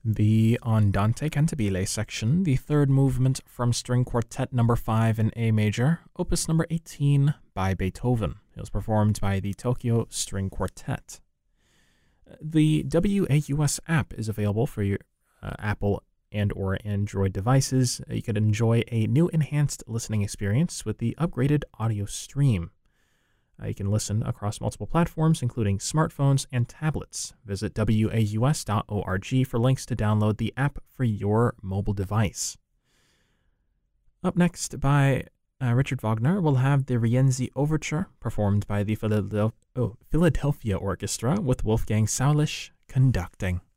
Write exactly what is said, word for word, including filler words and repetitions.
The Andante Cantabile section, the third movement from String Quartet number five in A major, opus number eighteen by Beethoven. It was performed by the Tokyo String Quartet. The W A U S app is available for your uh, Apple and or Android devices. You can enjoy a new enhanced listening experience with the upgraded audio stream. Uh, you can listen across multiple platforms, including smartphones and tablets. Visit W A U S dot org for links to download the app for your mobile device. Up next, by uh, Richard Wagner, we'll have the Rienzi Overture, performed by the Philadelphia, oh, Philadelphia Orchestra, with Wolfgang Saulisch conducting.